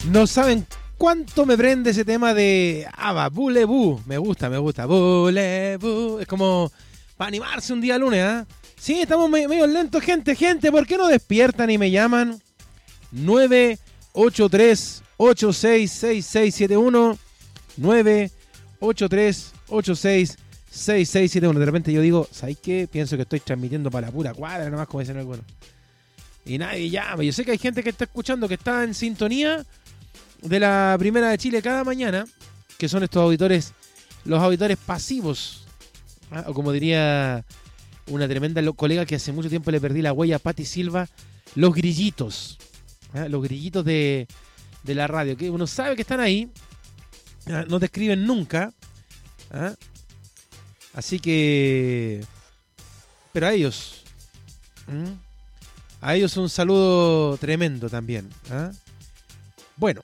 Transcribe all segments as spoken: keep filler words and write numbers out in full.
No saben cuánto me prende ese tema de Ava, Bulebu. Me gusta, me gusta. Bulebu. Es como para animarse un día lunes, ¿ah? ¿eh? Sí, estamos medio, medio lentos, gente, gente. ¿Por qué no despiertan y me llaman? nueve ocho tres, ocho seis seis seis siete uno. nueve ocho tres, ocho seis seis seis siete uno. De repente yo digo, ¿sabes qué? Pienso que estoy transmitiendo para la pura cuadra, nomás como dicen algunos. Y nadie llama. Yo sé que hay gente que está escuchando, que está en sintonía de la Primera de Chile cada mañana, que son estos auditores, los auditores pasivos, ¿ah? O como diría una tremenda colega que hace mucho tiempo le perdí la huella a Patti Silva, los grillitos, ¿ah? Los grillitos de, de la radio, que uno sabe que están ahí, ¿ah? No te escriben nunca, ¿ah? Así que, pero a ellos, ¿Mm? a ellos un saludo tremendo también, ¿ah? Bueno,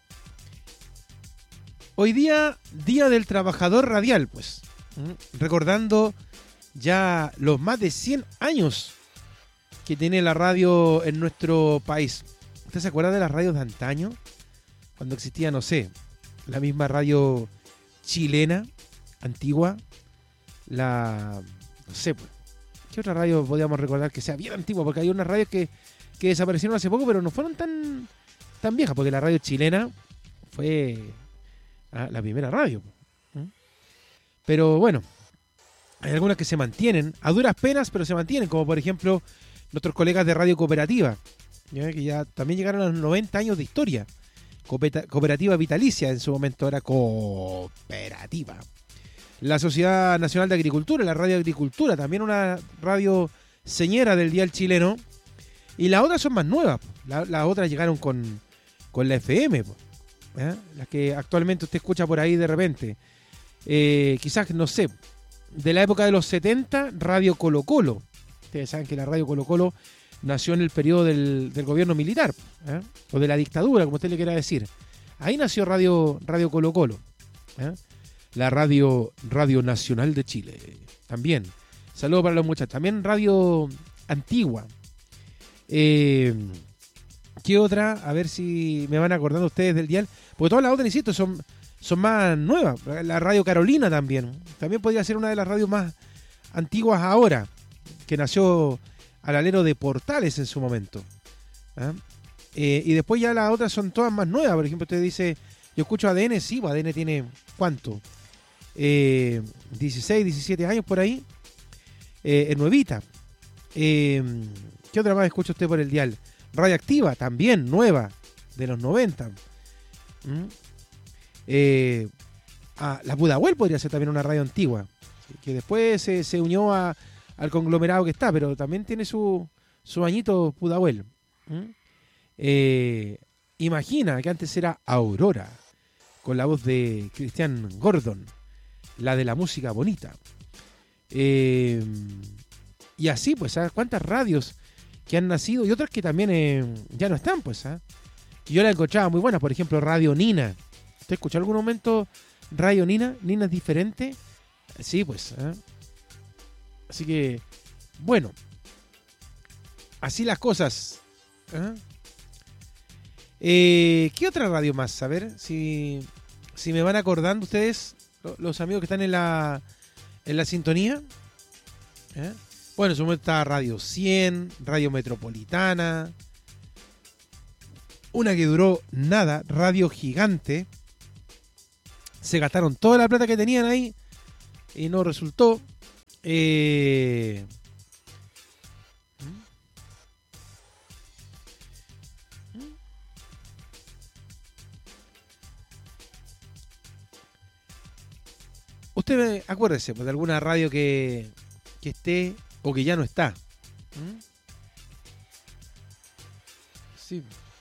hoy día, Día del Trabajador Radial, pues, ¿Mm? recordando ya los más de cien años que tiene la radio en nuestro país. ¿Usted se acuerda de las radios de antaño? Cuando existía, no sé, la misma radio chilena, antigua, la, no sé, pues, ¿qué otra radio podríamos recordar que sea bien antigua? Porque hay unas radios que, que desaparecieron hace poco, pero no fueron tan, tan viejas, porque la radio chilena fue ah, la primera radio. ¿Mm? Pero bueno, hay algunas que se mantienen, a duras penas, pero se mantienen, como por ejemplo nuestros colegas de Radio Cooperativa, ¿ya? Que ya también llegaron a los noventa años de historia. Cooperativa Vitalicia, en su momento era Cooperativa. La Sociedad Nacional de Agricultura, la Radio Agricultura, también una radio señera del dial chileno. Y las otras son más nuevas. Las la otras llegaron con, con la F M, ¿eh? Las que actualmente usted escucha por ahí de repente. Eh, quizás, no sé, de la época de los setenta, Radio Colo Colo. Ustedes saben que la Radio Colo Colo nació en el periodo del, del gobierno militar, ¿eh? O de la dictadura, como usted le quiera decir. Ahí nació Radio, Radio Colo Colo, ¿eh? La radio, Radio Nacional de Chile, también. Saludos para los muchachos. También Radio Antigua. Eh, ¿Qué otra? A ver si me van acordando ustedes del dial. Porque todas las otras, insisto, son, son más nuevas. La Radio Carolina también. También podría ser una de las radios más antiguas ahora, que nació al alero de Portales en su momento. ¿Ah? Eh, y después ya las otras son todas más nuevas. Por ejemplo, usted dice, yo escucho A D N, sí, pues A D N tiene, ¿cuánto? Eh, dieciséis, diecisiete años por ahí. Eh, es nuevita. Eh, ¿Qué otra más escucha usted por el dial? Radioactiva, también nueva, de los noventa. ¿Mm? Eh, ah, la Pudahuel podría ser también una radio antigua, que después se, se unió a, al conglomerado que está, pero también tiene su, su añito Pudahuel. ¿Mm? Eh, imagina que antes era Aurora, con la voz de Cristian Gordon, la de la música bonita. Eh, y así, pues, ¿sabes cuántas radios que han nacido y otras que también eh, ya no están, pues? ¿eh? Yo la encontraba muy buena, por ejemplo, Radio Nina. ¿Usted escuchó algún momento Radio Nina? ¿Nina es diferente? Sí, pues. ¿eh? Así que, bueno, así las cosas. ¿eh? Eh, ¿Qué otra radio más? A ver si, si me van acordando ustedes, los amigos que están en la, en la sintonía. ¿Eh? Bueno, en su momento está Radio cien, Radio Metropolitana, una que duró nada, Radio Gigante. Se gastaron toda la plata que tenían ahí y no resultó. Eh... Usted acuérdese pues, de alguna radio que, que esté o que ya no está. ¿Mm? Sí.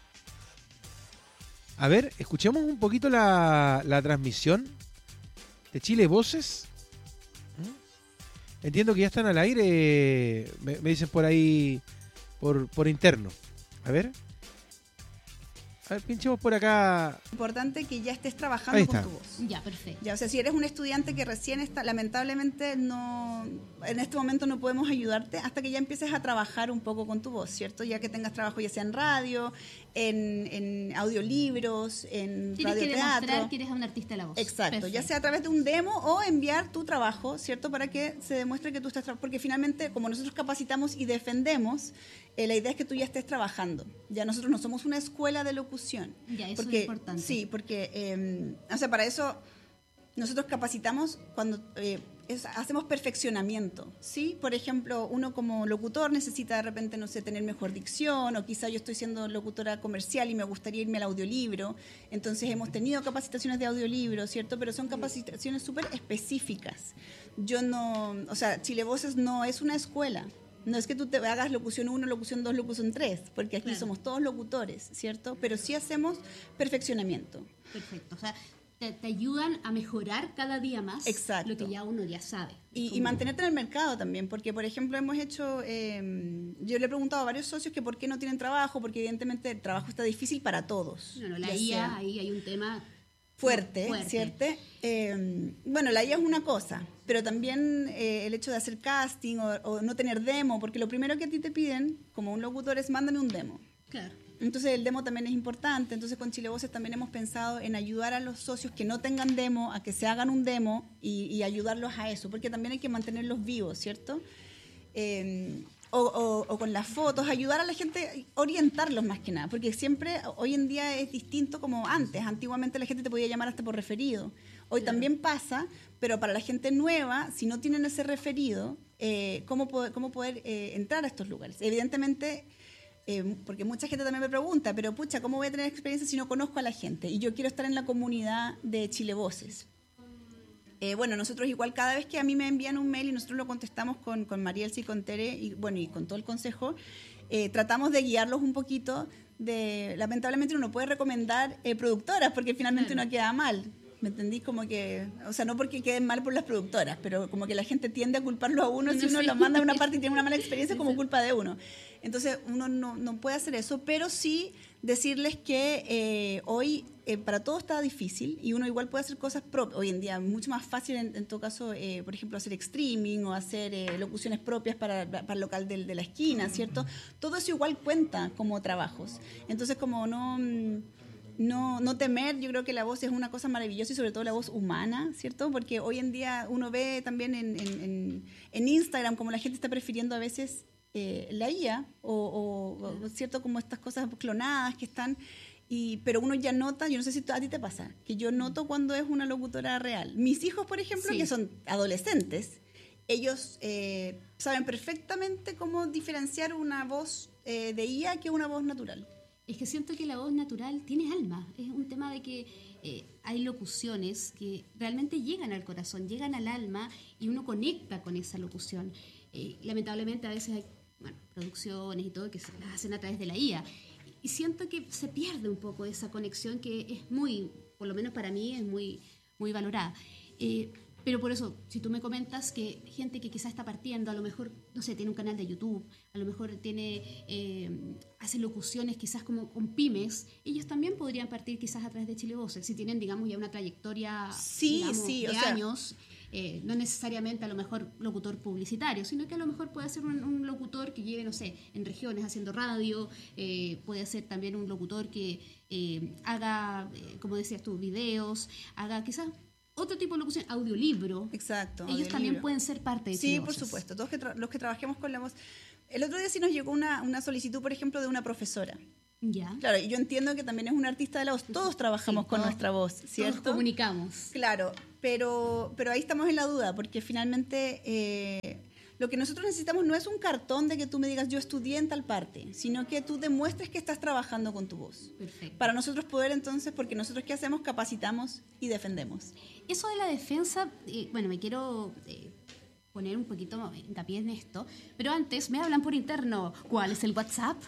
A ver, escuchemos un poquito la, la transmisión de Chile Voces. ¿Mm? Entiendo que ya están al aire, me, me dicen por ahí, por, por interno. A ver. A ver, pinchemos por acá. importante que ya estés trabajando con tu voz. Ya, perfecto. Ya, o sea, si eres un estudiante que recién está, lamentablemente no, en este momento no podemos ayudarte hasta que ya empieces a trabajar un poco con tu voz, ¿cierto? Ya que tengas trabajo ya sea en radio, en, en audiolibros, en Tienes radioteatro. Tienes que demostrar que eres un artista de la voz. Exacto, perfecto. Ya sea a través de un demo o enviar tu trabajo, ¿cierto? Para que se demuestre que tú estás trabajando, porque finalmente, como nosotros capacitamos y defendemos, eh, la idea es que tú ya estés trabajando. Ya nosotros no somos una escuela de locución. Ya, eso porque, es importante. Sí, porque, eh, o sea, para eso nosotros capacitamos cuando eh, es, hacemos perfeccionamiento, ¿sí? Por ejemplo, uno como locutor necesita de repente, no sé, tener mejor dicción, o quizá yo estoy siendo locutora comercial y me gustaría irme al audiolibro, entonces hemos tenido capacitaciones de audiolibro, ¿cierto? Pero son capacitaciones súper específicas. Yo no, o sea, Chile Voces no es una escuela. No es que tú te hagas locución uno, locución dos, locución tres, porque aquí claro. somos todos locutores, ¿cierto? Pero sí hacemos perfeccionamiento. Perfecto, o sea, te, te ayudan a mejorar cada día más Exacto. lo que ya uno ya sabe. Y, y mantenerte en el mercado también, porque por ejemplo hemos hecho, eh, yo le he preguntado a varios socios que por qué no tienen trabajo, porque evidentemente el trabajo está difícil para todos. No, no, la I A, ahí hay un tema... Fuerte, fuerte, ¿cierto? Eh, bueno, la I A es una cosa, pero también eh, el hecho de hacer casting o, o no tener demo, porque lo primero que a ti te piden, como un locutor, es mándame un demo. Claro. Entonces el demo también es importante, entonces con Chile Voces también hemos pensado en ayudar a los socios que no tengan demo, a que se hagan un demo y, y ayudarlos a eso, porque también hay que mantenerlos vivos, ¿cierto? Eh, O, o, o con las fotos, ayudar a la gente, orientarlos más que nada, porque siempre, hoy en día es distinto como antes, antiguamente la gente te podía llamar hasta por referido, hoy claro. también pasa, pero para la gente nueva, si no tienen ese referido, eh, ¿cómo, poder, cómo poder eh, entrar a estos lugares? Evidentemente, eh, porque mucha gente también me pregunta, pero pucha, ¿cómo voy a tener experiencia si no conozco a la gente? Y yo quiero estar en la comunidad de Chile Voces. Eh, bueno, nosotros igual cada vez que a mí me envían un mail y nosotros lo contestamos con, con Marielsa y con Tere y, bueno, y con todo el consejo, eh, tratamos de guiarlos un poquito. De, lamentablemente uno no puede recomendar eh, productoras porque finalmente claro. uno queda mal. ¿Me entendí? Como que, o sea, no porque queden mal por las productoras, pero como que la gente tiende a culparlo a uno no, si uno sí. lo manda a una parte y tiene una mala experiencia como culpa de uno. Entonces uno no, no puede hacer eso, pero sí decirles que eh, hoy eh, para todo está difícil y uno igual puede hacer cosas propias. Hoy en día es mucho más fácil en, en todo caso, eh, por ejemplo, hacer streaming o hacer eh, locuciones propias para, para el local de, de la esquina, ¿cierto? Todo eso igual cuenta como trabajos. Entonces como no... No, no temer, yo creo que la voz es una cosa maravillosa y sobre todo la voz humana, ¿cierto? Porque hoy en día uno ve también en, en, en, en Instagram como la gente está prefiriendo a veces eh, la I A o, o, o, ¿cierto? Como estas cosas clonadas que están, y, pero uno ya nota, yo no sé si a ti te pasa, que yo noto cuando es una locutora real. Mis hijos, por ejemplo, sí. que son adolescentes, ellos eh, saben perfectamente cómo diferenciar una voz eh, de I A que una voz natural. Es que siento que la voz natural tiene alma. Es un tema de que eh, hay locuciones que realmente llegan al corazón, llegan al alma y uno conecta con esa locución. Eh, lamentablemente a veces hay bueno, producciones y todo que se las hacen a través de la I A. Y siento que se pierde un poco esa conexión que es muy, por lo menos para mí, es muy, muy valorada. Eh, Pero por eso, si tú me comentas que gente que quizás está partiendo, a lo mejor, no sé, tiene un canal de YouTube, a lo mejor tiene, eh, hace locuciones quizás como con pymes, ellos también podrían partir quizás a través de Chile Voces, si tienen, digamos, ya una trayectoria sí, digamos, sí, de o sea, años, eh, no necesariamente a lo mejor locutor publicitario, sino que a lo mejor puede ser un, un locutor que lleve, no sé, en regiones haciendo radio, eh, puede ser también un locutor que eh, haga, eh, como decías tú, videos, haga quizás otro tipo de locución, audiolibro. Exacto. Ellos audiolibro. también pueden ser parte de Chile Sí, Voces. por supuesto. Todos que tra- los que trabajemos con la voz. El otro día sí nos llegó una, una solicitud, por ejemplo, de una profesora. Ya. Claro, y yo entiendo que también es un artista de la voz. Todos trabajamos sí, con todos, nuestra voz, ¿cierto? Todos comunicamos. Claro, pero, pero ahí estamos en la duda, porque finalmente eh, lo que nosotros necesitamos no es un cartón de que tú me digas yo estudié en tal parte, sino que tú demuestres que estás trabajando con tu voz. Perfecto. Para nosotros poder entonces, porque nosotros ¿qué hacemos? Capacitamos y defendemos. Eso de la defensa, eh, bueno, me quiero eh, poner un poquito hincapié en esto, pero antes me hablan por interno. ¿Cuál es el WhatsApp?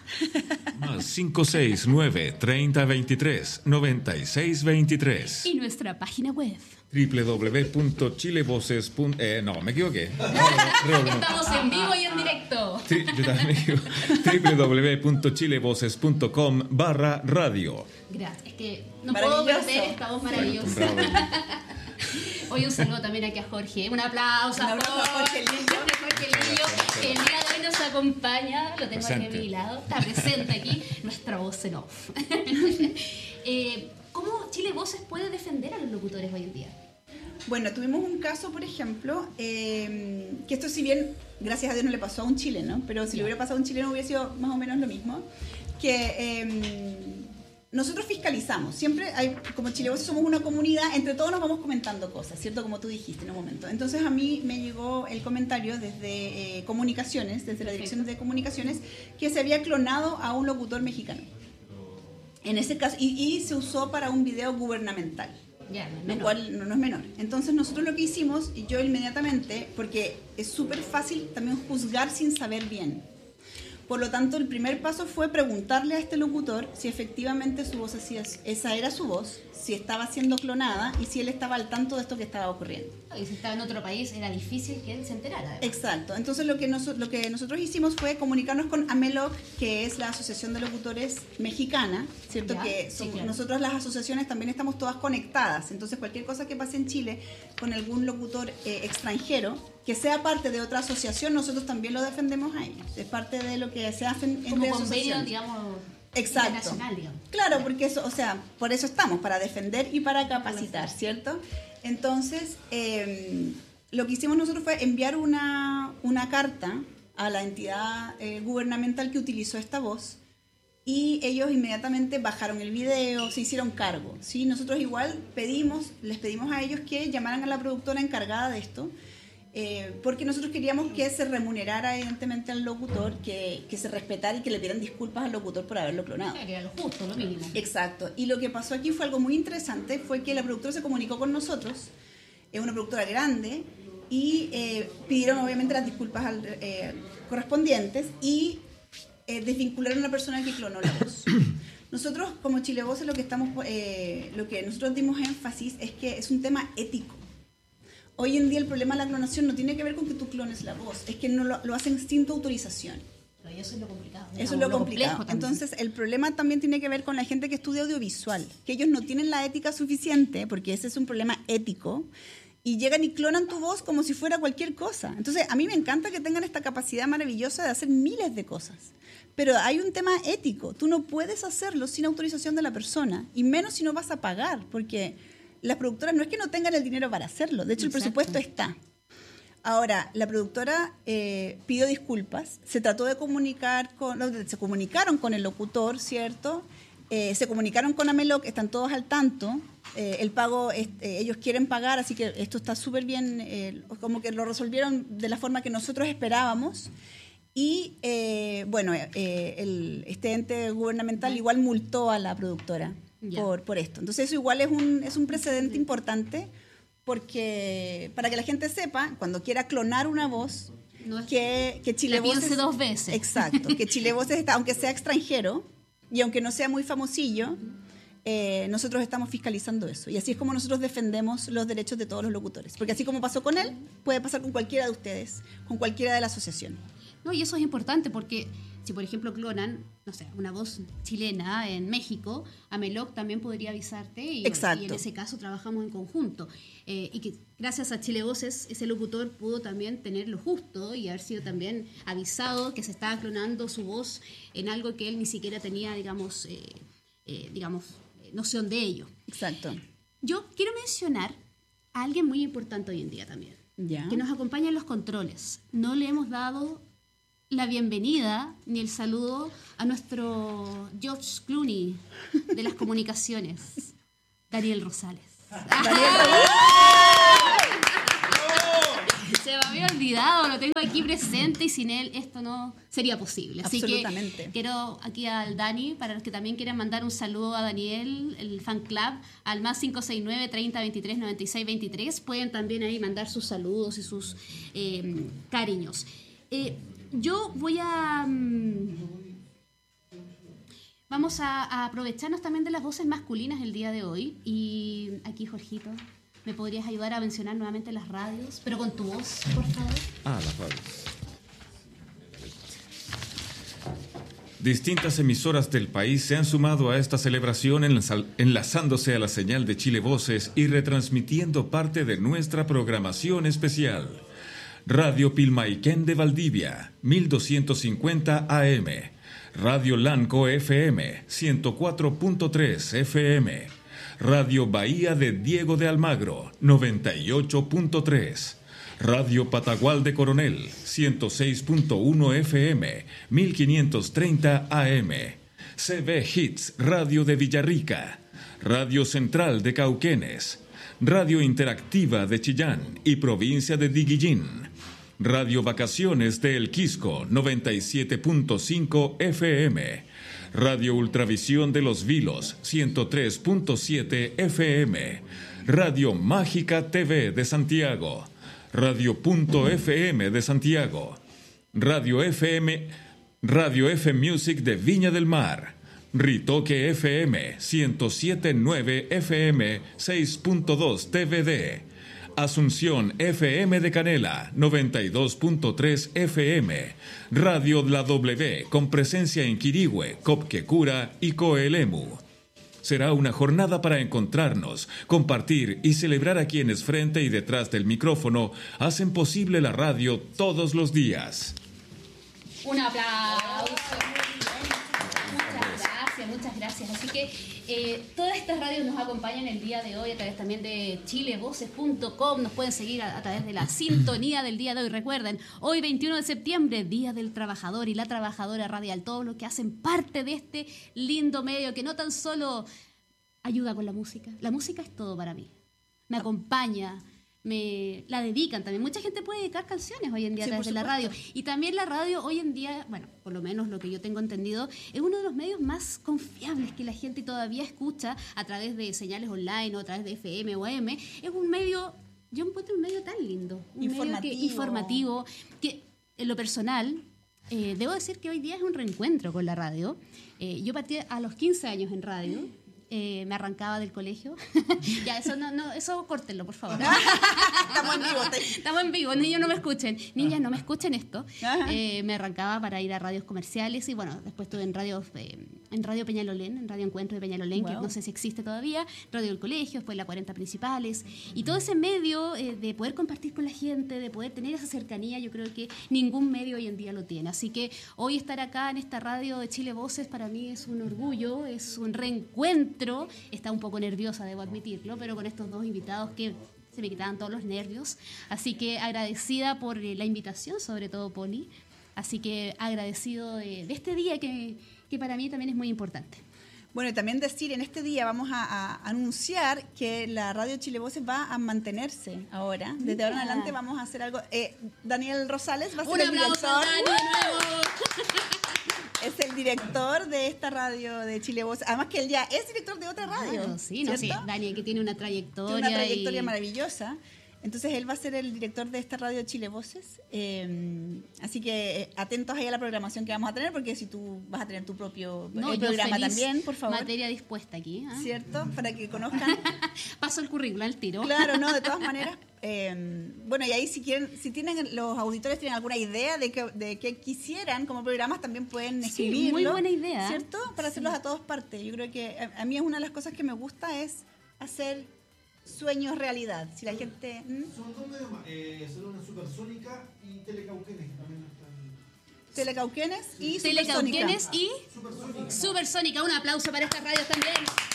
Más cinco seis nueve, treinta veintitrés, noventa y seis veintitrés. Y nuestra página web. doble u doble u doble u punto chilevoces punto com. Eh, no, me equivoqué. No, no, no, no. Estamos en vivo y en directo. Sí, yo también digo doble u doble u doble u punto chilevoces punto com barra radio. Gracias, es que no puedo perder esta voz maravillosa. Hoy un saludo también aquí a Jorge. Un aplauso, un aplauso a Jorge Lillo. Jorge Lillo, que el día de hoy nos acompaña, lo tengo Presente. aquí a mi lado, está presente aquí, nuestra voz en off. eh, ¿Cómo Chile Voces puede defender a los locutores hoy en día? Bueno, tuvimos un caso, por ejemplo, eh, que esto si bien, gracias a Dios, no le pasó a un chileno, pero si le hubiera pasado a un chileno hubiera sido más o menos lo mismo, que eh, nosotros fiscalizamos. Siempre, hay, como Chile Voces somos una comunidad, entre todos nos vamos comentando cosas, ¿cierto? Como tú dijiste en un momento. Entonces a mí me llegó el comentario desde eh, Comunicaciones, desde la Dirección de Comunicaciones, que se había clonado a un locutor mexicano. En ese caso, y, y se usó para un video gubernamental. Ya, no es Lo menor. cual no, no es menor. Entonces nosotros lo que hicimos, y yo inmediatamente, porque es súper fácil también juzgar sin saber bien. Por lo tanto, el primer paso fue preguntarle a este locutor si efectivamente su voz hacía, esa era su voz, si estaba siendo clonada y si él estaba al tanto de esto que estaba ocurriendo. Y si estaba en otro país, era difícil que él se enterara. además. Exacto. Entonces lo que, nos, lo que nosotros hicimos fue comunicarnos con AMELOC, que es la Asociación de Locutores Mexicana, ¿cierto? Ya, Que sí, somos- claro. nosotros las asociaciones también estamos todas conectadas. Entonces cualquier cosa que pase en Chile con algún locutor eh, extranjero, que sea parte de otra asociación, nosotros también lo defendemos a ellos. Es parte de lo que se hace en, Como entre convenio, asociaciones. digamos, Exacto. internacional, digamos. Claro, porque eso, o sea, por eso estamos, para defender y para capacitar, ¿cierto? Entonces, eh, lo que hicimos nosotros fue enviar una, una carta a la entidad eh, gubernamental que utilizó esta voz y ellos inmediatamente bajaron el video, se hicieron cargo, ¿sí? Nosotros igual pedimos, les pedimos a ellos que llamaran a la productora encargada de esto, eh, porque nosotros queríamos que se remunerara evidentemente al locutor, que, que se respetara y que le pidieran disculpas al locutor por haberlo clonado. Que era lo justo, lo mínimo. Exacto. Y lo que pasó aquí fue algo muy interesante, fue que la productora se comunicó con nosotros, es una productora grande, y eh, pidieron obviamente las disculpas al- eh, correspondientes y eh, desvincularon a la persona que clonó la voz. Nosotros como Chile Voces lo que estamos, eh, lo que nosotros dimos énfasis es que es un tema ético. Hoy en día el problema de la clonación no tiene que ver con que tú clones la voz, es que no lo, lo hacen sin tu autorización. Pero eso es lo complicado. Eso es digamos, lo complicado. complejo también. Entonces, el problema también tiene que ver con la gente que estudia audiovisual, que ellos no tienen la ética suficiente, porque ese es un problema ético, y llegan y clonan tu voz como si fuera cualquier cosa. Entonces, a mí me encanta que tengan esta capacidad maravillosa de hacer miles de cosas, pero hay un tema ético. Tú no puedes hacerlo sin autorización de la persona, y menos si no vas a pagar, porque las productoras no es que no tengan el dinero para hacerlo, de hecho el Exacto. presupuesto está. Ahora, la productora eh, pidió disculpas, se trató de comunicar con, no, se comunicaron con el locutor, ¿cierto? Eh, se comunicaron con AMELOC, están todos al tanto, eh, el pago, es- eh, ellos quieren pagar, así que esto está súper bien, eh, como que lo resolvieron de la forma que nosotros esperábamos. Y eh, bueno, eh, el, este ente gubernamental igual multó a la productora Ya. por, por esto. Entonces eso igual es un, es un precedente importante, porque para que la gente sepa, cuando quiera clonar una voz, No es- que, que Chile la piense Voces... dos veces. Exacto, que Chile Voces está, aunque sea extranjero y aunque no sea muy famosillo, eh, nosotros estamos fiscalizando eso. Y así es como nosotros defendemos los derechos de todos los locutores. Porque así como pasó con él, puede pasar con cualquiera de ustedes, con cualquiera de la asociación. No, y eso es importante porque si, por ejemplo, clonan, no sé, una voz chilena en México, AMELOC también podría avisarte y, Exacto. y en ese caso trabajamos en conjunto. Eh, y que gracias a Chile Voces, ese locutor pudo también tener lo justo y haber sido también avisado que se estaba clonando su voz en algo que él ni siquiera tenía, digamos, eh, eh, digamos eh, noción de ello. Exacto. Yo quiero mencionar a alguien muy importante hoy en día también, Ya. que nos acompaña en los controles. No le hemos dado la bienvenida ni el saludo a nuestro George Clooney de las comunicaciones, Daniel Rosales. Se me había olvidado, lo tengo aquí presente y sin él esto no sería posible. Así Absolutamente. que quiero aquí al Dani, para los que también quieran mandar un saludo a Daniel, el fan club, al más cinco seis nueve, treinta, veintitrés, noventa y seis, veintitrés. Pueden también ahí mandar sus saludos y sus eh, cariños. Eh, yo voy a... mm, Vamos a, a aprovecharnos también de las voces masculinas el día de hoy. Y aquí, Jorgito, ¿me podrías ayudar a mencionar nuevamente las radios? Pero con tu voz, por favor. Ah, las radios. Distintas emisoras del país se han sumado a esta celebración enlazándose a la señal de Chile Voces y retransmitiendo parte de nuestra programación especial. Radio Pilmaiquén de Valdivia, mil doscientos cincuenta A M. Radio Lanco F M, ciento cuatro punto tres F M. Radio Bahía de Diego de Almagro, noventa y ocho punto tres. Radio Patagual de Coronel, ciento seis punto uno F M, mil quinientos treinta A M. C B Hits, Radio de Villarrica. Radio Central de Cauquenes. Radio Interactiva de Chillán y Provincia de Diguillín. Radio Vacaciones de El Quisco, noventa y siete punto cinco F M. Radio Ultravisión de Los Vilos, ciento tres punto siete F M. Radio Mágica T V de Santiago. Radio Punto F M de Santiago. Radio F M, Radio F Music de Viña del Mar. Ritoque F M, ciento siete punto nueve F M, seis punto dos T V D. Asunción F M de Canela, noventa y dos punto tres F M. Radio La W, con presencia en Quirihue, Copquecura y Coelemu. Será una jornada para encontrarnos, compartir y celebrar a quienes frente y detrás del micrófono hacen posible la radio todos los días. Un aplauso. Muchas gracias, muchas gracias. Así que eh, todas estas radios nos acompañan el día de hoy a través también de chile voces punto com. Nos pueden seguir a, a través de la sintonía del día de hoy. Recuerden, hoy veintiuno de septiembre, Día del Trabajador y la Trabajadora Radial. Todos los que hacen parte de este lindo medio que no tan solo ayuda con la música. La música es todo para mí. Me acompaña, me la dedican también. Mucha gente puede dedicar canciones hoy en día a Sí, través de la por radio. Y también la radio hoy en día, bueno, por lo menos lo que yo tengo entendido, es uno de los medios más confiables que la gente todavía escucha a través de señales online o a través de F M o A M. Es un medio, yo encuentro un medio tan lindo. Un Informativo. medio que, informativo, que en lo personal, eh, debo decir que hoy día es un reencuentro con la radio. Eh, yo partí a los quince años en radio. Eh, me arrancaba del colegio. Ya, eso no, no, eso córtenlo, por favor. Estamos en vivo. Te... Estamos en vivo, niños no me escuchen. Niñas, no me escuchen esto. Eh, me arrancaba para ir a radios comerciales y bueno, después estuve en radio, eh, en Radio Peñalolén, en Radio Encuentro de Peñalolén, wow. que no sé si existe todavía, Radio del Colegio, después la cuarenta Principales. Y todo ese medio eh, de poder compartir con la gente, de poder tener esa cercanía, yo creo que ningún medio hoy en día lo tiene. Así que hoy estar acá en esta radio de Chile Voces para mí es un orgullo, es un reencuentro. Está un poco nerviosa, debo admitirlo, pero con estos dos invitados que se me quitaban todos los nervios. Así que agradecida por la invitación, sobre todo Poli. Así que agradecido de, de este día que, que para mí también es muy importante. Bueno, y también decir, en este día vamos a, a anunciar que la radio Chile Voces va a mantenerse ahora. Desde Mira. ahora en adelante vamos a hacer algo. Eh, Daniel Rosales va a ser Un el aplauso, director. Dani, de nuevo. Es el director de esta radio de Chile Voces. Además que él ya es director de otra radio. Claro, sí, no, sí, Dani, que tiene una trayectoria. Tiene una trayectoria y... maravillosa. Entonces él va a ser el director de esta radio Chile Voces. Eh, así que eh, atentos ahí a la programación que vamos a tener, porque si tú vas a tener tu propio no, eh, programa también, por favor. Materia dispuesta aquí. ¿eh? ¿Cierto? Para que conozcan. Paso el currículum al tiro. Claro, no, de todas maneras. Eh, bueno, y ahí si quieren, si tienen los auditores tienen alguna idea de que, de que quisieran como programas, también pueden escribirlo. Sí, muy buena idea. ¿Cierto? Para hacerlos sí. a todas partes. Yo creo que a, a mí es una de las cosas que me gusta es hacer sueños realidad. Si la gente... ¿m? Son dos medios más. Eh, Celona Supersónica y Telecauquenes. También están... Telecauquenes y Telecauquenes Supersónica. y Supersónica. Supersónica. Un aplauso para estas radios también.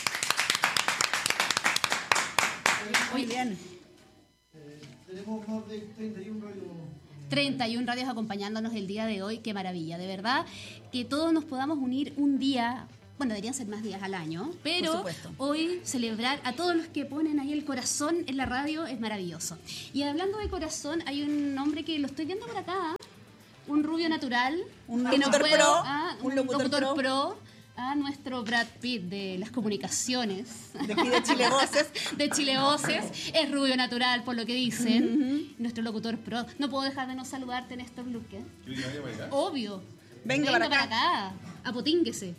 Muy bien. Eh, tenemos más de treinta y una radios. treinta y una radios acompañándonos el día de hoy. Qué maravilla. De verdad, que todos nos podamos unir un día... Bueno, deberían ser más días al año, pero hoy celebrar a todos los que ponen ahí el corazón en la radio es maravilloso. Y hablando de corazón, hay un hombre que lo estoy viendo por acá, un rubio natural, un que locutor no puedo, pro, ah, un, un locutor, locutor pro, pro a nuestro Brad Pitt de las comunicaciones. De aquí de Chile Voces. De Chile Voces. Es rubio natural, por lo que dicen. Uh-huh. Nuestro locutor pro. No puedo dejar de no saludarte, Néstor Luque. Obvio. Venga, Venga para, para acá. acá. Apotínguese.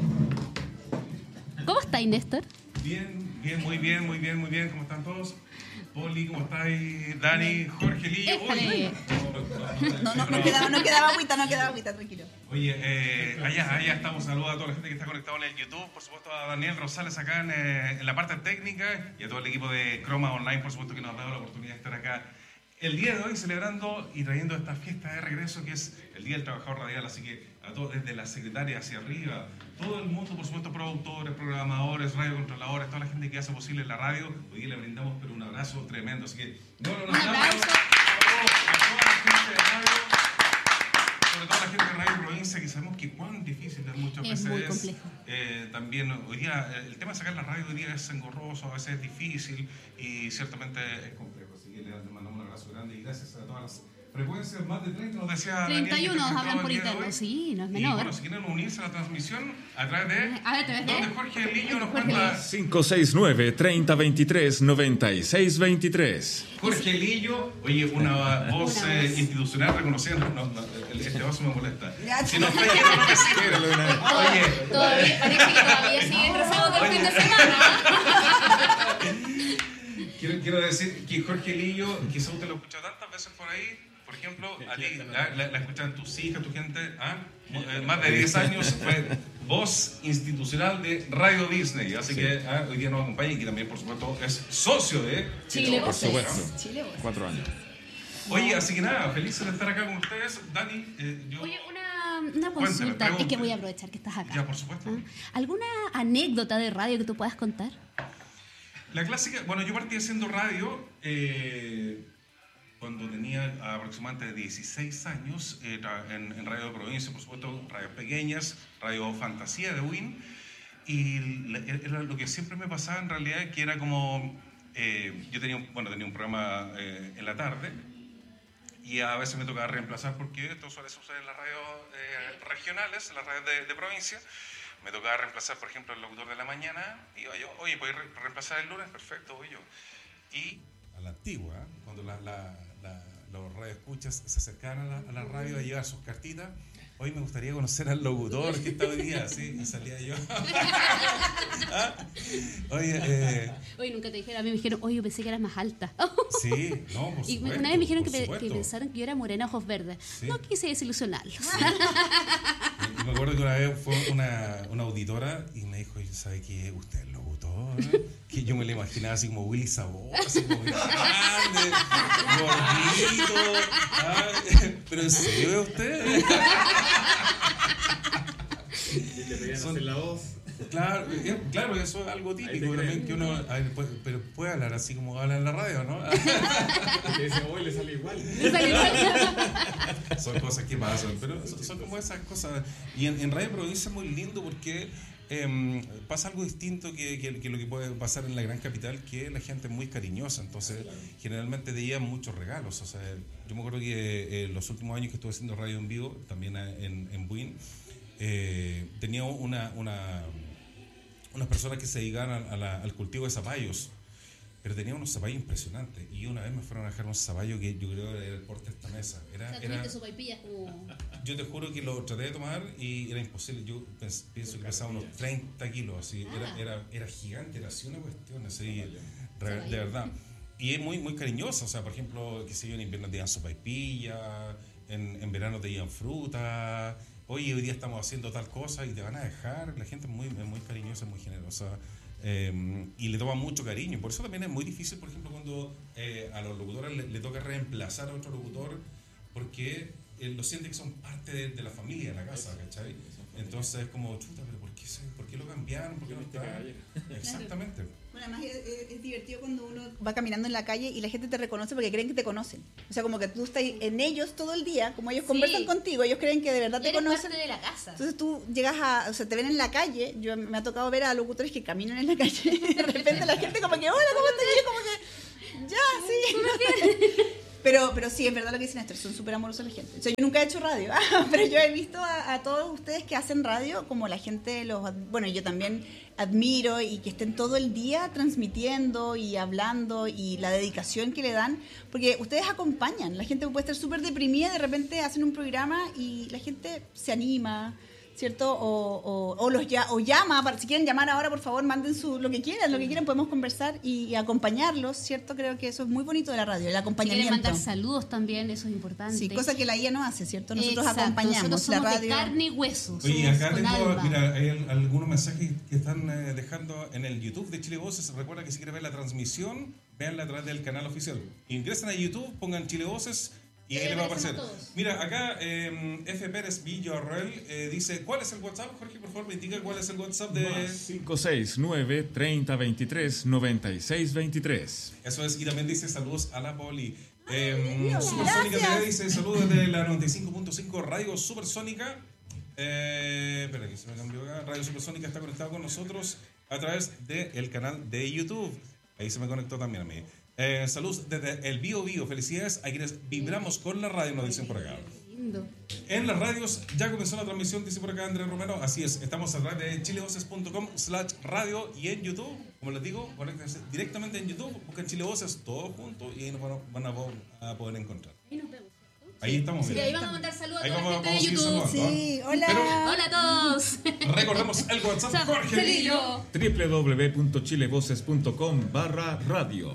¿Cómo estáis, Néstor? Bien, bien, muy bien, muy bien, muy bien. ¿Cómo están todos? Poli, ¿cómo estáis? Dani, Jorge, Lillo. Uy, No, no, no quedaba, no quedaba agüita, no quedaba agüita, tranquilo. Oye, eh, allá, allá estamos. Saludos a toda la gente que está conectada en el YouTube. Por supuesto, a Daniel Rosales acá en, eh, en la parte técnica y a todo el equipo de Croma Online, por supuesto, que nos ha dado la oportunidad de estar acá el día de hoy celebrando y trayendo esta fiesta de regreso que es el Día del Trabajador Radial. Así que a todos, desde la secretaria hacia arriba, todo el mundo, por supuesto, productores, programadores, radiocontroladores, toda la gente que hace posible la radio, hoy día le brindamos pero un abrazo tremendo. Así que, no, no, no, Un abrazo. a toda la gente de radio, sobre todo la gente de Radio Provincia, que sabemos que cuán difícil es muchas Es veces. muy complejo. Eh, también hoy día, el tema de sacar la radio hoy día es engorroso, a veces es difícil y ciertamente es complejo. Así que le mandamos un abrazo grande y gracias a todas las frecuencias, más de treinta, nos decía treinta y uno Daniel, que nos hablan por el día de interno, hoy. sí, no es Y menor. bueno, si quieren unirse a la transmisión a través de... A ver, a través de- donde Jorge Lillo nos Jorge cuenta... cinco seis nueve, treinta veintitrés, noventa y seis veintitrés. Jorge Lillo, oye, una voz Una eh, voz. institucional reconocida. No, no, el- este vaso me molesta. Ya, Si no está lleno, no me sirve. Oye, Todavía, parece que todavía siguen rezando del fin de semana. quiero, quiero decir que Jorge Lillo, quizá usted lo escucha tantas veces por ahí. Por ejemplo, a ti, ¿ah? la, la escuchan tus hijas, tu gente, ¿ah? Eh, más de diez años fue voz institucional de Radio Disney. Así que ¿ah? hoy día nos acompaña y que también, por supuesto, es socio de Chile Por Voces. supuesto. Chile, vos. Cuatro años. Oye, así que nada, felices de estar acá con ustedes. Dani, eh, yo... Oye, una, una Cuéntame, consulta. pregunta. Es que voy a aprovechar que estás acá. Ya, por supuesto. ¿Ah? ¿Alguna anécdota de radio que tú puedas contar? La clásica, bueno, yo partí haciendo radio eh, cuando tenía aproximadamente dieciséis años eh, tra- en, en Radio de Provincia, por supuesto, radios pequeñas, Radio Fantasía de Win, y la- era lo que siempre me pasaba en realidad, que era como, eh, yo tenía, un- bueno, tenía un programa eh, en la tarde, y a veces me tocaba reemplazar, porque esto suele suceder en las radios eh, regionales, en las radios de, de provincia. Me tocaba reemplazar, por ejemplo, el locutor de la mañana. Iba yo, oye, ¿puedes re- reemplazar el lunes? Perfecto, voy yo. Y a la antigua, ¿eh? Cuando la, la, la, los radioescuchas se acercaban a la, a la radio a llevar sus cartitas, hoy me gustaría conocer al locutor que está hoy día, ¿sí? Y salía yo. ¿Ah? Oye, eh, Oye, nunca te dijeron, a mí me dijeron, oye, yo pensé que eras más alta. sí, no, por Y supuesto. una vez me dijeron que, por pe- que supuesto. pensaron que yo era morena, ojos verdes. Sí. No quise desilusionarlos. Y me acuerdo que una vez fue una, una auditora y me dijo, ¿sabe qué? ¿Usted es locutor? Que yo me lo imaginaba así como Willy Sabor, así como grande, gordito. Ay, pero ¿en serio es usted? Y te pedían Son- hacer la voz. Claro, eh, claro, eso es algo Ahí te típico creen. también que uno, a ver, puede- pero puede hablar así como habla en la radio, ¿no? Y te dicen, hoy le sale igual. Son cosas que pasan, pero son, son como esas cosas. Y en, en Radio Provincia es muy lindo porque eh, pasa algo distinto que, que- que lo que puede pasar en la gran capital, que la gente es muy cariñosa, entonces generalmente te llevan muchos regalos. O sea, yo me acuerdo que eh, los últimos años que estuve haciendo radio en vivo, también en, en Buin, eh, tenía una, una, unas personas que se dedicaban a- a la- al cultivo de zapallos. Pero tenía unos zapallos impresionantes. Y una vez me fueron a dejar unos zapallos que yo creo era el porte de esta mesa. Era, O sea, era, tuviste sopaipillas como... yo te juro que lo traté de tomar y era imposible. Yo pens- pienso que pesaba unos treinta kilos. Así. Ah. Era, era, era gigante, era así una cuestión. Así, re- de verdad. Y es muy, muy cariñosa. O sea, por ejemplo, que sé yo, en invierno te dan sopaipilla, en, en verano te dan fruta. Oye, hoy día estamos haciendo tal cosa y te van a dejar. La gente es muy, es muy cariñosa, muy generosa. Eh, y le toma mucho cariño. Por eso también es muy difícil, por ejemplo, cuando eh, a los locutores le, le toca reemplazar a otro locutor, porque eh, lo siente que son parte de, de la familia, de la casa, ¿cachai? Entonces es como, chuta, pero ¿por qué, se, ¿por qué lo cambiaron? ¿Por qué no está? Exactamente. Bueno, además es, es- es divertido cuando uno va caminando en la calle y la gente te reconoce porque creen que te conocen. O sea, como que tú estás en ellos todo el día, como ellos Sí. conversan contigo, ellos creen que de verdad Y te eres conocen. parte de la casa. Entonces tú llegas a, o sea, te ven en la calle, yo me ha tocado ver a locutores que caminan en la calle y de repente la gente como que, hola, ¿cómo estás? Y yo como que, ya, sí. Pero, pero sí, es verdad lo que dicen Néstor, son súper amorosos la gente. O sea, yo nunca he hecho radio, pero yo he visto a, a todos ustedes que hacen radio, como la gente los, ad- bueno, yo también admiro y que estén todo el día transmitiendo y hablando y la dedicación que le dan, porque ustedes acompañan, la gente puede estar súper deprimida, de repente hacen un programa y la gente se anima, ¿cierto? O, o, o los ya, o llama, para- si quieren llamar ahora, por favor, manden su, lo que quieran, lo que quieran, podemos conversar y, y acompañarlos, ¿cierto? Creo que eso es muy bonito de la radio, el Si quieren acompañamiento. mandar saludos también, eso es importante. Sí, cosa que la I A no hace, ¿cierto? Nosotros Exacto, acompañamos nosotros somos la de radio. carne y hueso. Oye, somos acá con tengo, alma. mira, hay al- algunos mensajes que están eh, dejando en el YouTube de Chile Voces. Recuerda que si quieren ver la transmisión, véanla a través del canal oficial. Ingresan a YouTube, pongan Chile Voces y ahí ahí les va a aparecer. aparecemos todos. Mira, acá eh, F. Pérez Villarreal eh, dice, ¿cuál es el WhatsApp? Jorge, por favor, me indica cuál es el WhatsApp de... cinco seis nueve, treinta, veintitrés, noventa y seis, veintitrés. Eso es, y también dice saludos a la Poli. Eh, Dios, Supersónica gracias. T V dice saludos desde la noventa y cinco punto cinco Radio Supersónica. Eh, espera, aquí se me cambió acá. Radio Supersónica está conectado con nosotros a través del canal de YouTube. Ahí se me conectó también a mí. Eh, saludos desde el Bio Bio. Felicidades a quienes vibramos con la radio, nos dicen por acá. Lindo. En las radios ya comenzó la transmisión, dice por acá Andrés Romero. Así es, estamos a través de chilevoces punto com slash radio y en YouTube, como les digo, conéctense directamente en YouTube, buscan Chile Voces todos juntos y ahí nos van a, van a po- a poder encontrar. Ahí nos vemos. Ahí estamos. Sí, mira. ahí vamos a mandar saludos a Ahí toda vamos- la vamos a gente de seguir YouTube. saludando. Sí, hola. Hola a todos. Recordemos el WhatsApp, Chao, Jorge Lillo. Celillo. www.chilevoces.com barra radio.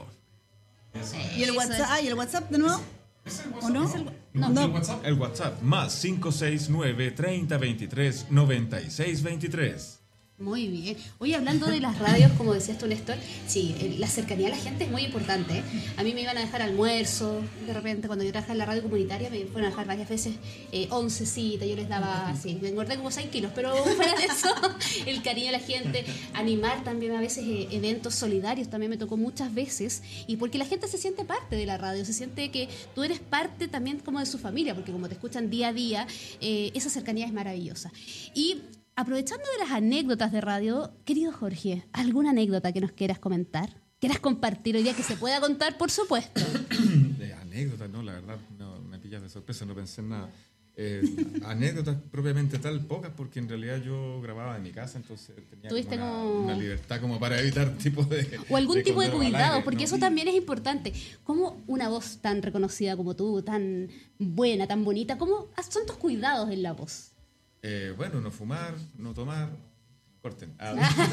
¿Y el Eso WhatsApp? es. Ah, ¿y el WhatsApp de nuevo? ¿Es el ¿O WhatsApp? no? No, No. el WhatsApp. El WhatsApp más cinco seis nueve, treinta, veintitrés, noventa y seis, veintitrés. Muy bien. Hoy hablando de las radios, como decías tú, Néstor, sí, eh, la cercanía a la gente es muy importante. ¿eh? A mí me iban a dejar almuerzo, de repente cuando yo trabajaba en la radio comunitaria me fueron a dejar varias veces eh, oncecita, yo les daba así, me engordé como seis kilos, pero fuera de eso, el cariño de la gente, animar también a veces eh, eventos solidarios, también me tocó muchas veces, y porque la gente se siente parte de la radio, se siente que tú eres parte también como de su familia, porque como te escuchan día a día, eh, esa cercanía es maravillosa. Y aprovechando de las anécdotas de radio, querido Jorge, ¿alguna anécdota que nos quieras comentar? ¿Quieras compartir hoy día que se pueda contar, por supuesto? Eh, anécdotas, no, la verdad, no, me pillas de sorpresa, no pensé en nada. Eh, anécdotas propiamente tal, pocas, porque en realidad yo grababa en mi casa, entonces tenía como Tuviste una, como- una libertad como para evitar tipo de... O algún tipo de control al cuidado, aire, porque ¿no? eso también es importante. ¿Cómo una voz tan reconocida como tú, tan buena, tan bonita, cómo son tus cuidados en la voz? Eh, bueno, no fumar, no tomar, corten. Ah,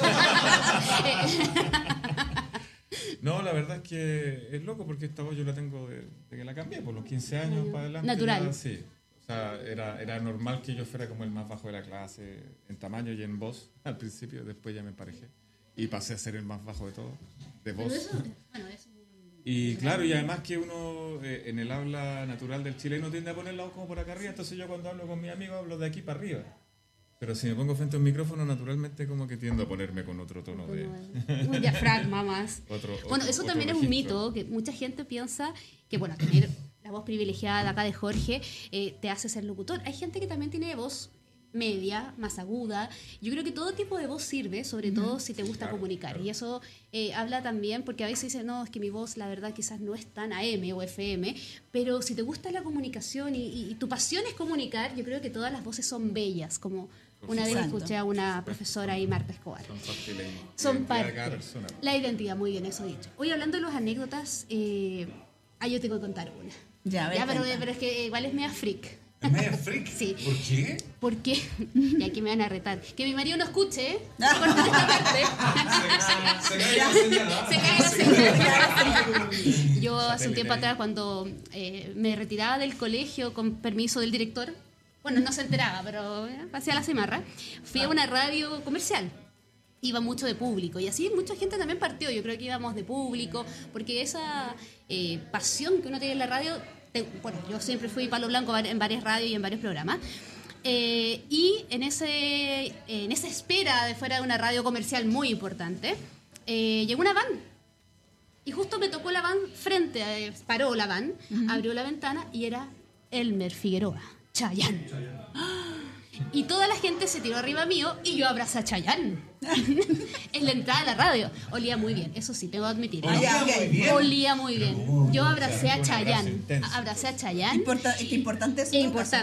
no, la verdad es que es loco porque esta voz yo la tengo de, de que la cambié, por los quince años para adelante. Natural. ya, sí. O sea, era, era normal que yo fuera como el más bajo de la clase en tamaño y en voz al principio, después ya me emparejé y pasé a ser el más bajo de todos, de voz. Pero eso, bueno, eso. Y claro, y además que uno eh, en el habla natural del chileno tiende a poner la voz como por acá arriba, entonces yo cuando hablo con mis amigos hablo de aquí para arriba. Pero si me pongo frente a un micrófono, naturalmente como que tiendo a ponerme con otro tono de... Un diafragma más. Otro- bueno, otro- eso otro también es un registro. mito, que mucha gente piensa que, bueno, tener la voz privilegiada de acá de Jorge eh, te hace ser locutor. Hay gente que también tiene voz media, más aguda. Yo creo que todo tipo de voz sirve, sobre todo si te gusta Claro, comunicar. claro. Y eso eh, habla también, porque a veces dicen, no, es que mi voz, la verdad, quizás no es tan A M o F M, pero si te gusta la comunicación y, y- y tu pasión es comunicar, yo creo que todas las voces son bellas, como una vez supuesto. escuché a una profesora ahí, Marta Escobar. Son parte de la Son identidad de parte. cada persona. La identidad, muy bien, eso dicho. Hoy hablando de las anécdotas, eh, ah, yo tengo que contar una. Ya, a ver, Ya, pero, cuenta. pero es que igual es media freak. ¿Es media freak? Sí. ¿Por qué? Porque, y aquí me van a retar, que mi marido no escuche, ¿eh? Corten esta parte. Se cae la señal. ¿ah? Se cae la señal. Yo hace un Satélite tiempo ahí. atrás, cuando eh, me retiraba del colegio con permiso del director, bueno, no se enteraba, pero eh, hacía la cimarra, fui a una radio comercial. Iba mucho de público y así mucha gente también partió. Yo creo que íbamos de público, porque esa eh, pasión que uno tiene en la radio, te- bueno, yo siempre fui palo blanco en varias radios y en varios programas. Eh, y en ese en esa espera de fuera de una radio comercial muy importante, eh, llegó una van. Y justo me tocó la van frente, a, paró la van, abrió la ventana y era Elmer Figueroa, Chayanne. Y toda la gente se tiró arriba mío y yo abracé a Chayanne. En la entrada de la radio. Olía muy bien, eso sí, tengo que admitir. Olía ok. muy bien. Olía muy bien. Yo abracé a Fue un abrazo Chayanne. intenso. Abracé a Chayanne. Importa- es que importante eso. Es en todo caso. importante.